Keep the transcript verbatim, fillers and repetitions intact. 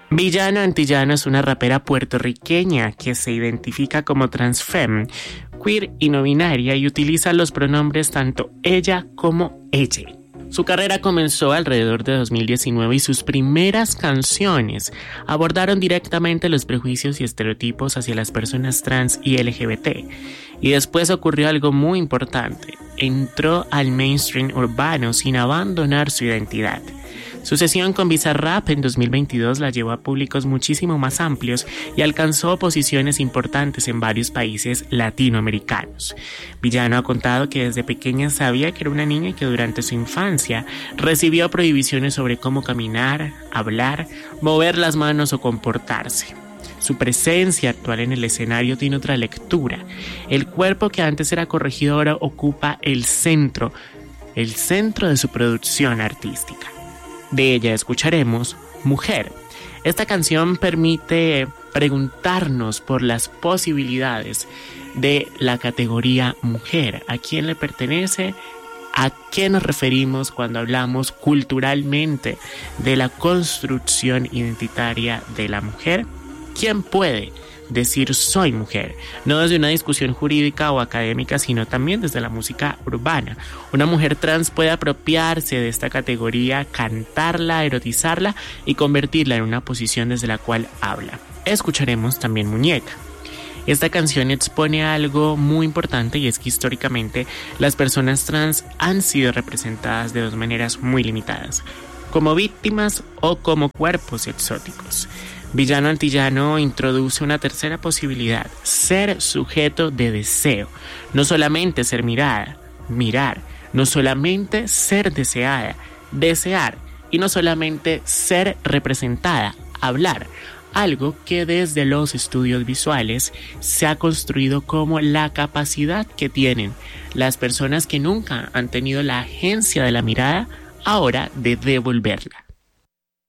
Villano Antillano es una rapera puertorriqueña que se identifica como transfem, queer y no binaria y utiliza los pronombres tanto ella como ella. Su carrera comenzó alrededor de dos mil diecinueve y sus primeras canciones abordaron directamente los prejuicios y estereotipos hacia las personas trans y L G B T. Y después ocurrió algo muy importante. Entró al mainstream urbano sin abandonar su identidad. Su sesión con Bizarrap en dos mil veintidós la llevó a públicos muchísimo más amplios y alcanzó posiciones importantes en varios países latinoamericanos. Villano ha contado que desde pequeña sabía que era una niña y que durante su infancia recibió prohibiciones sobre cómo caminar, hablar, mover las manos o comportarse. Su presencia actual en el escenario tiene otra lectura. El cuerpo que antes era corregido ahora ocupa el centro, el centro de su producción artística. De ella escucharemos Mujer. Esta canción permite preguntarnos por las posibilidades de la categoría mujer. ¿A quién le pertenece? ¿A qué nos referimos cuando hablamos culturalmente de la construcción identitaria de la mujer? ¿Quién puede decir soy mujer? No desde una discusión jurídica o académica, sino también desde la música urbana. Una mujer trans puede apropiarse de esta categoría, cantarla, erotizarla y convertirla en una posición desde la cual habla. Escucharemos también Muñeca. Esta canción expone algo muy importante y es que históricamente las personas trans han sido representadas de dos maneras muy limitadas, como víctimas o como cuerpos exóticos. Villano Antillano introduce una tercera posibilidad, ser sujeto de deseo, no solamente ser mirada, mirar, no solamente ser deseada, desear, y no solamente ser representada, hablar, algo que desde los estudios visuales se ha construido como la capacidad que tienen las personas que nunca han tenido la agencia de la mirada, ahora de devolverla.